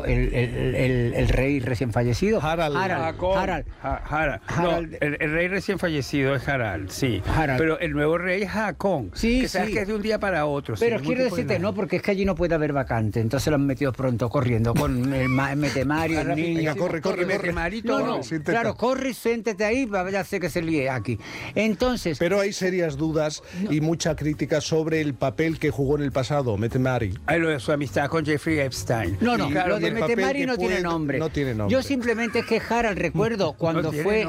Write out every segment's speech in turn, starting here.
el rey recién fallecido. Harald. No, el rey recién fallecido es Harald, sí. Pero el nuevo rey es Haakon. Sí, que sabes que es de un día para otro. Pero quiero decirte, no, porque es que allí no puede haber vacante. Entonces lo han metido pronto, corriendo, con el Metemari, el niño. Corre. No, claro, corre y siéntete ahí, ya sé que se líe aquí. Entonces... Pero hay serias dudas y mucha crítica sobre el papel que jugó en el pasado, Metemari. Lo de su amistad con Jeffrey Epstein. No, lo de Metemari no tiene nombre. No tiene nombre. Yo simplemente es que Harald, recuerdo cuando fue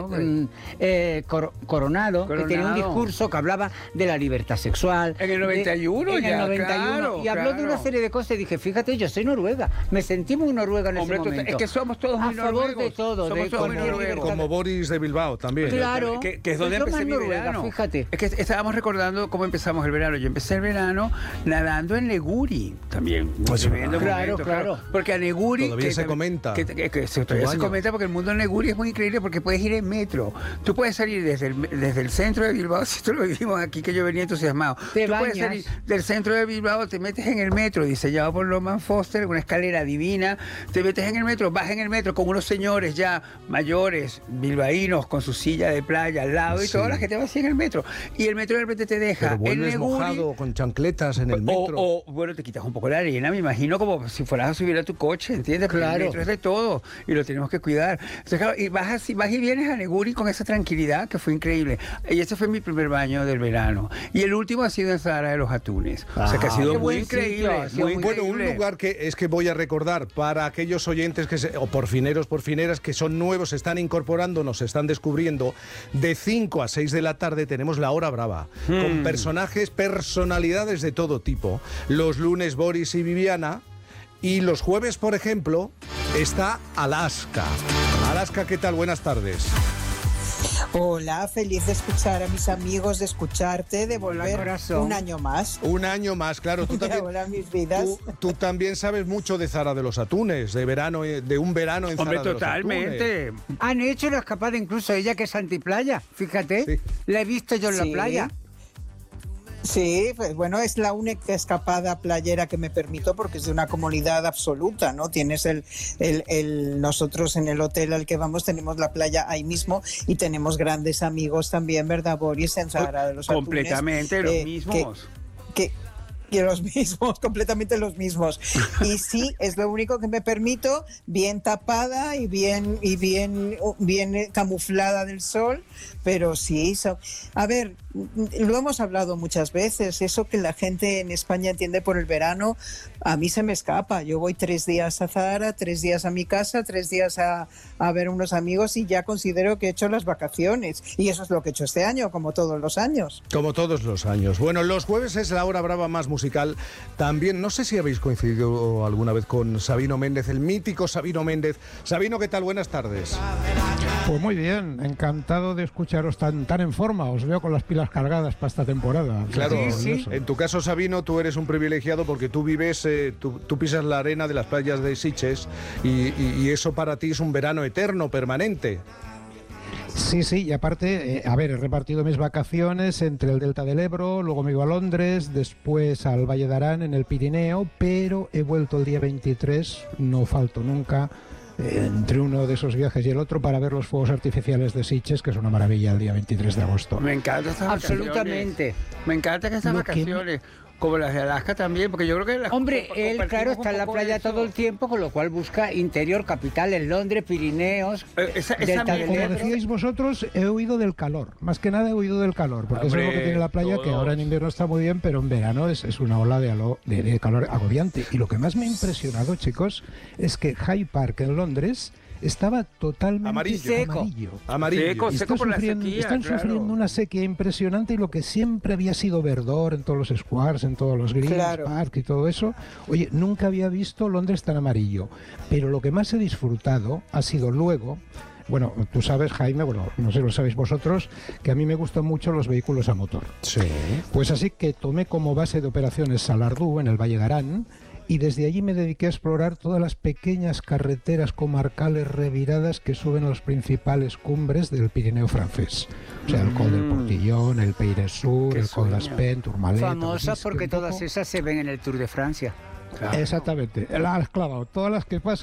coronado, que tenía un discurso que hablaba de la libertad sexual. En el 91 En el 91. Y habló de una serie de cosas y dije, fíjate, yo soy noruega. Me sentí muy noruega en ese momento. Es que somos todos muy noruegos. A favor de todo. Como Boris de Bilbao también. Claro. Que es donde empecé mi verano. Fíjate. Es que estábamos recordando cómo empezamos el verano. Yo empecé el verano nadando en Neguri también. Claro. Porque a Neguri... Todavía se comenta. Todavía se comenta porque el mundo de Neguri es muy increíble porque puedes ir en metro. Tú puedes salir desde el centro de Bilbao, si esto lo vivimos aquí, que yo venía entusiasmado. Tú puedes salir del centro de Bilbao, te metes en el metro, diseñado por Norman Foster, una escalera divina, te metes en el metro, vas en el metro con unos señores ya mayores, bilbaínos, con su silla de playa al lado y toda la gente va así en el metro. Y el metro de repente te deja pero vuelves en Neguri, mojado con chancletas en el metro. O bueno, te quitas un poco la arena, me imagino, como si fueras a subir a tu coche, ¿entiendes? Porque el metro es de todo y lo tenemos que cuidar. Entonces, claro, y vas y vienes a Neguri con esa tranquilidad que fue increíble. Y ese fue mi primer baño del verano. Y el último ha sido en Zahara de los Atunes. O sea que ha sido muy increíble. Muy bueno, un lugar que es que voy a recordar para aquellos oyentes o porfineros, porfineras que son nuevos, se están incorporando, nos están descubriendo. De 5 a 6 de la tarde tenemos la hora brava, con personalidades de todo tipo. Los lunes Boris y Viviana. Y los jueves, por ejemplo, está Alaska. Alaska, ¿qué tal? Buenas tardes. Hola, feliz de escuchar a mis amigos, de escucharte, de volver un año más. Un año más, claro. Tú también, hola, mis vidas. Tú también sabes mucho de Zahara de los Atunes, de un verano en Zahara de los Atunes. Totalmente. Han hecho una escapada incluso ella que es antiplaya, fíjate. Sí. La he visto yo en la playa. Sí, pues bueno, es la única escapada playera que me permito porque es de una comodidad absoluta, ¿no? Tienes nosotros en el hotel al que vamos tenemos la playa ahí mismo y tenemos grandes amigos también, ¿verdad, Boris? En Zahara de los Atunes. Completamente los mismos. Y los mismos, completamente los mismos. Y sí, es lo único que me permito, bien tapada y bien camuflada del sol, pero sí. A ver, lo hemos hablado muchas veces, eso que la gente en España entiende por el verano, a mí se me escapa. Yo voy 3 días a Zahara, 3 días a mi casa, 3 días a ver unos amigos y ya considero que he hecho las vacaciones. Y eso es lo que he hecho este año, como todos los años. Como todos los años. Bueno, los jueves es la hora brava más musical. También, no sé si habéis coincidido alguna vez con Sabino Méndez, el mítico Sabino Méndez. Sabino, ¿qué tal? Buenas tardes. Pues muy bien, encantado de escucharos tan en forma. Os veo con las pilas cargadas para esta temporada. Claro, sí. En tu caso, Sabino, tú eres un privilegiado porque tú vives, tú pisas la arena de las playas de Sitges y eso para ti es un verano eterno, permanente. Sí, y aparte, he repartido mis vacaciones entre el Delta del Ebro, luego me iba a Londres, después al Valle de Arán en el Pirineo, pero he vuelto el día 23, no falto nunca, entre uno de esos viajes y el otro para ver los fuegos artificiales de Sitges, que es una maravilla el día 23 de agosto. Me encanta estas vacaciones. Absolutamente. Me encanta que estas vacaciones... Como las de Alaska también, porque yo creo que... Hombre, él, claro, está en la playa todo el tiempo, con lo cual busca interior, capitales, Londres, Pirineos, Delta del Como Ebro. decíais vosotros, he huido del calor. Más que nada he huido del calor, porque eso es lo que tiene la playa, que ahora en invierno está muy bien, pero en verano es una ola de calor agobiante. Y lo que más me ha impresionado, chicos, es que Hyde Park en Londres estaba totalmente amarillo. Seco por la sequía, están sufriendo una sequía impresionante y lo que siempre había sido verdor en todos los squares, en todos los greens, park y todo eso. Oye, nunca había visto Londres tan amarillo. Pero lo que más he disfrutado ha sido luego... Bueno, tú sabes, Jaime, no sé, lo sabéis vosotros, que a mí me gustan mucho los vehículos a motor. Sí. Pues así que tomé como base de operaciones Salardú, en el Valle de Arán, y desde allí me dediqué a explorar todas las pequeñas carreteras comarcales reviradas que suben a las principales cumbres del Pirineo francés. O sea, el Col del Portillón, el Peire Sur, el Col d'Aspén, Tourmalet... Famosas porque todas esas se ven en el Tour de Francia. Claro. Exactamente, la has clavado. Todas las que pasan